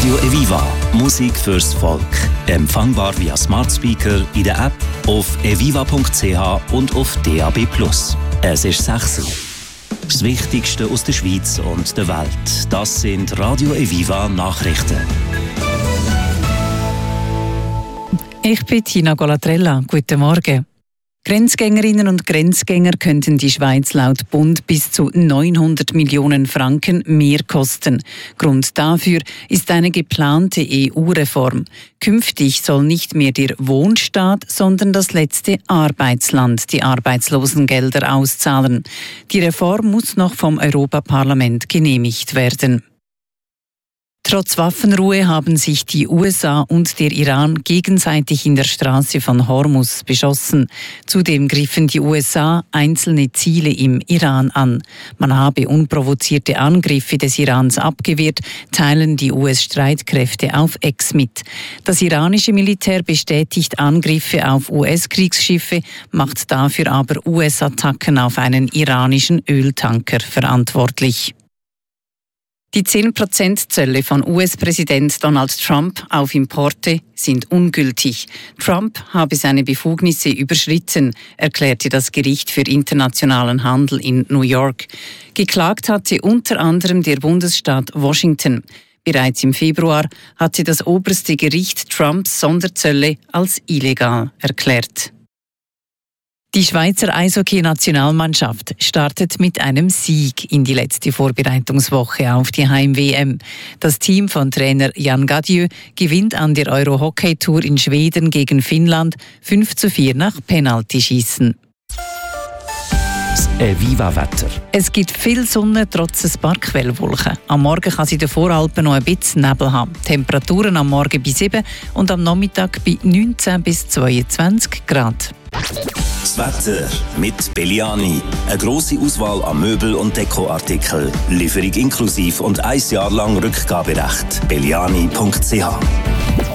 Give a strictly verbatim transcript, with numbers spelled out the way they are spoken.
Radio Eviva. Musik fürs Volk. Empfangbar via Smart Speaker in der App, auf eviva punkt c h und auf D A B plus. Es ist sechs Uhr. Das Wichtigste aus der Schweiz und der Welt. Das sind Radio Eviva Nachrichten. Ich bin Tina Golatrella. Guten Morgen. Grenzgängerinnen und Grenzgänger könnten die Schweiz laut Bund bis zu neunhundert Millionen Franken mehr kosten. Grund dafür ist eine geplante E U-Reform. Künftig soll nicht mehr der Wohnstaat, sondern das letzte Arbeitsland die Arbeitslosengelder auszahlen. Die Reform muss noch vom Europaparlament genehmigt werden. Trotz Waffenruhe haben sich die U S A und der Iran gegenseitig in der Straße von Hormuz beschossen. Zudem griffen die U S A einzelne Ziele im Iran an. Man habe unprovozierte Angriffe des Irans abgewehrt, teilen die U S-Streitkräfte auf X mit. Das iranische Militär bestätigt Angriffe auf U S-Kriegsschiffe, macht dafür aber U S-Attacken auf einen iranischen Öltanker verantwortlich. Die zehn Prozent Zölle von U S-Präsident Donald Trump auf Importe sind ungültig. Trump habe seine Befugnisse überschritten, erklärte das Gericht für internationalen Handel in New York. Geklagt hatte unter anderem der Bundesstaat Washington. Bereits im Februar hatte das oberste Gericht Trumps Sonderzölle als illegal erklärt. Die Schweizer Eishockey-Nationalmannschaft startet mit einem Sieg in die letzte Vorbereitungswoche auf die Heim-W M. Das Team von Trainer Jan Gadieu gewinnt an der Euro-Hockey-Tour in Schweden gegen Finnland fünf zu vier nach Penaltyschießen. Das Eviva-Wetter. Es gibt viel Sonne trotz ein paar Quellwolken. Am Morgen kann es in den Voralpen noch ein bisschen Nebel haben. Temperaturen am Morgen bei sieben und am Nachmittag bei neunzehn bis zweiundzwanzig Grad. Das Wetter mit Belliani. Eine grosse Auswahl an Möbel- und Dekoartikeln. Lieferung inklusive und ein Jahr lang Rückgaberecht. belliani punkt c h